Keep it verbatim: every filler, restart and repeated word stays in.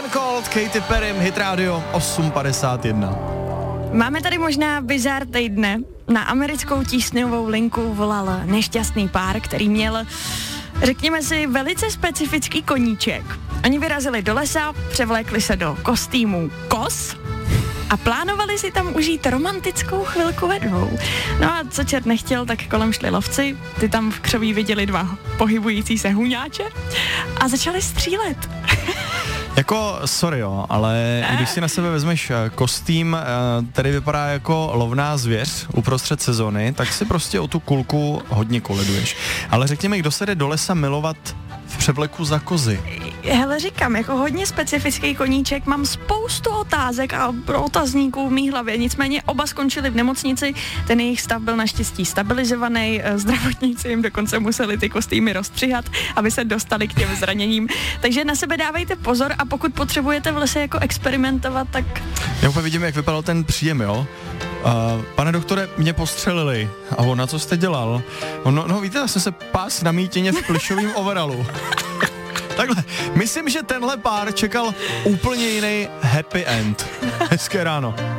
Stone Cold, Katy Perry, Hit Radio osm padesát jedna. Máme tady možná bizár týdne. Na americkou tísňovou linku volal nešťastný pár, který měl, řekněme si, velice specifický koníček. Oni vyrazili do lesa, převlékli se do kostýmů kos a plánovali si tam užít romantickou chvilku ve dvou. No a co čert nechtěl, tak kolem šli lovci, ty tam v křoví viděli dva pohybující se huňáče a začali střílet. Jako, sorry jo, ale když si na sebe vezmeš kostým, který vypadá jako lovná zvěř uprostřed sezony, tak si prostě o tu kulku hodně koleduješ. Ale řekněme, kdo se jde do lesa milovat v převleku za kozy? Hele, říkám, jako hodně specifický koníček, mám spoustu otázek a otazníků v mý hlavě, nicméně oba skončili v nemocnici, ten jejich stav byl naštěstí stabilizovaný, zdravotníci jim dokonce museli ty kostýmy rozstřihat, aby se dostali k těm zraněním, takže na sebe dávejte pozor a pokud potřebujete v lese jako experimentovat, tak... Já úplně vidím, jak vypadal ten příjem, jo? Uh, pane doktore, mě postřelili. A on, na co jste dělal? No, no víte, já jsem se pás na mítině v plišovým overalu. Takhle, myslím, že tenhle pár čekal úplně jiný happy end. Hezké ráno.